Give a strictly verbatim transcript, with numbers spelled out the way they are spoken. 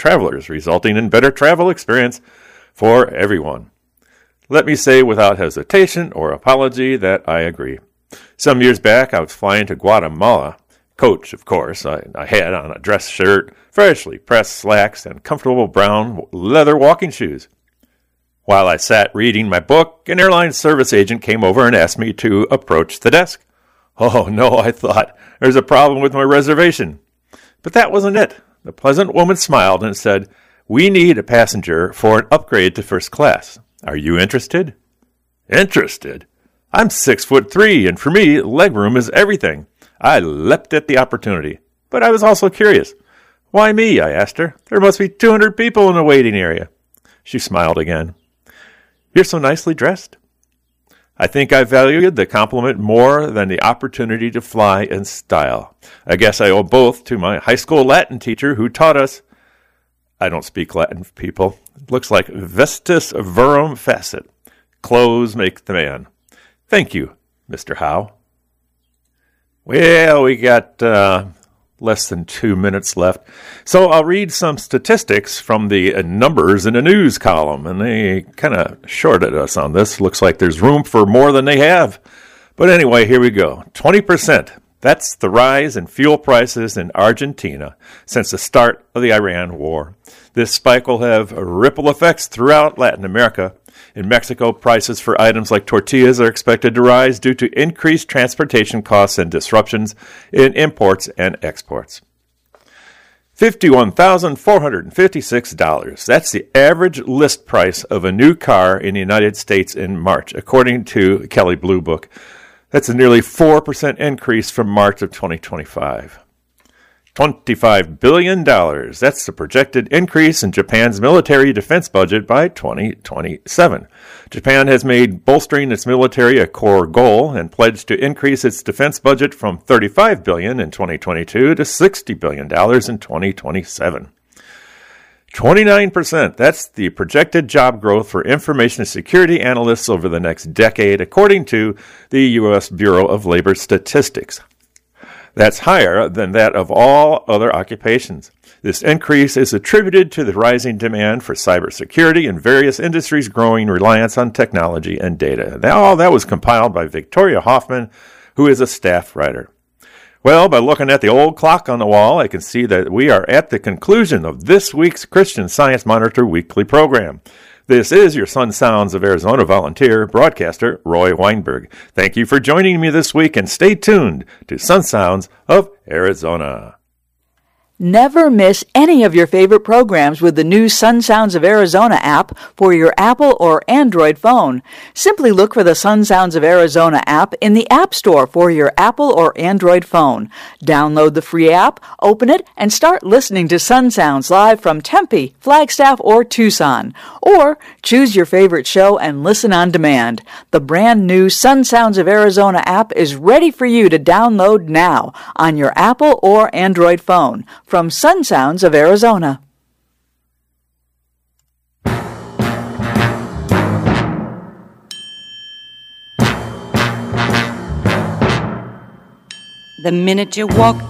travelers, resulting in better travel experience for everyone. Let me say without hesitation or apology that I agree. Some years back, I was flying to Guatemala. Coach, of course. I, I had on a dress shirt, freshly pressed slacks, and comfortable brown leather walking shoes. While I sat reading my book, an airline service agent came over and asked me to approach the desk. Oh, no, I thought, there's a problem with my reservation. But that wasn't it. The pleasant woman smiled and said, "We need a passenger for an upgrade to first class. Are you interested?" Interested? I'm six foot three, and for me, legroom is everything. I leapt at the opportunity, but I was also curious. Why me? I asked her. There must be two hundred people in the waiting area. She smiled again. You're so nicely dressed. I think I valued the compliment more than the opportunity to fly in style. I guess I owe both to my high school Latin teacher who taught us, I don't speak Latin, people. It looks like vestis verum facit. Clothes make the man. Thank you, Mister Howe. Well, we got uh, less than two minutes left, so I'll read some statistics from the uh, numbers in the news column, and they kind of shorted us on this. Looks like there's room for more than they have. But anyway, here we go. twenty percent. That's the rise in fuel prices in Argentina since the start of the Iran war. This spike will have ripple effects throughout Latin America. In Mexico, prices for items like tortillas are expected to rise due to increased transportation costs and disruptions in imports and exports. fifty-one thousand four hundred fifty-six dollars. That's the average list price of a new car in the United States in March, according to Kelley Blue Book. That's a nearly four percent increase from March of twenty twenty-five. twenty-five billion dollars. That's the projected increase in Japan's military defense budget by twenty twenty-seven. Japan has made bolstering its military a core goal and pledged to increase its defense budget from thirty-five billion dollars in twenty twenty-two to sixty billion dollars in twenty twenty-seven. twenty-nine percent. That's the projected job growth for information security analysts over the next decade, according to the U S Bureau of Labor Statistics. That's higher than that of all other occupations. This increase is attributed to the rising demand for cybersecurity and various industries' growing reliance on technology and data. All that was compiled by Victoria Hoffman, who is a staff writer. Well, by looking at the old clock on the wall, I can see that we are at the conclusion of this week's Christian Science Monitor weekly program. This is your Sun Sounds of Arizona volunteer broadcaster, Roy Weinberg. Thank you for joining me this week, and stay tuned to Sun Sounds of Arizona. Never miss any of your favorite programs with the new Sun Sounds of Arizona app for your Apple or Android phone. Simply look for the Sun Sounds of Arizona app in the App Store for your Apple or Android phone. Download the free app, open it, and start listening to Sun Sounds live from Tempe, Flagstaff, or Tucson. Or choose your favorite show and listen on demand. The brand new Sun Sounds of Arizona app is ready for you to download now on your Apple or Android phone. From Sun Sounds of Arizona. The minute you walked